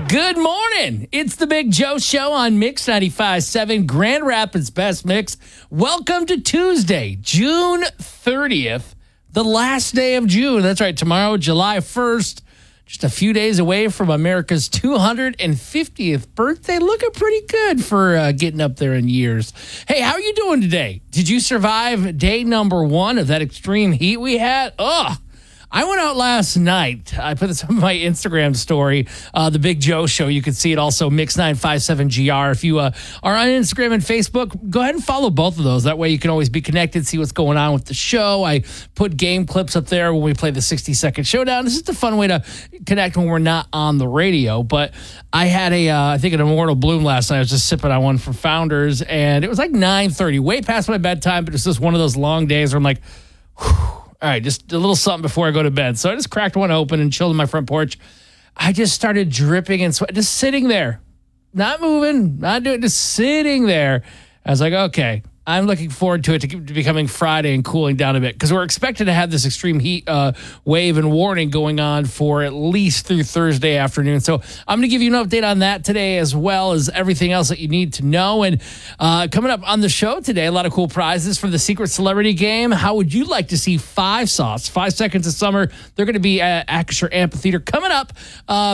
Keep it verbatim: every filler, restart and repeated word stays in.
Good morning. It's the Big Joe Show on Mix ninety-five point seven, Grand Rapids Best Mix. Welcome to Tuesday, June thirtieth, the last day of June. That's right, tomorrow, July first, just a few days away from America's two hundred fiftieth birthday. Looking pretty good for uh, getting up there in years. Hey, how are you doing today? Did you survive day number one of that extreme heat we had? Ugh. I went out last night. I put this on my Instagram story, uh, The Big Joe Show. You can see it also, Mix nine five seven G R. If you uh, are on Instagram and Facebook, go ahead and follow both of those. That way you can always be connected, see what's going on with the show. I put game clips up there when we play the sixty-second showdown. This is a fun way to connect when we're not on the radio. But I had, a, uh, I think, an Immortal Bloom last night. I was just sipping on one from Founders, and it was like nine thirty, way past my bedtime, but it's just one of those long days where I'm like, whew. All right, just a little something before I go to bed. So I just cracked one open and chilled on my front porch. I just started dripping and sweat, just sitting there, not moving, not doing, just sitting there. I was like, okay, I'm looking forward to it to, to becoming Friday and cooling down a bit, because we're expected to have this extreme heat uh, wave and warning going on for at least through Thursday afternoon. So I'm going to give you an update on that today, as well as everything else that you need to know. And uh, coming up on the show today, a lot of cool prizes for the Secret Celebrity Game. How would you like to see Five Sauce, Five Seconds of Summer? They're going to be at Acrisure Amphitheater coming up. Uh,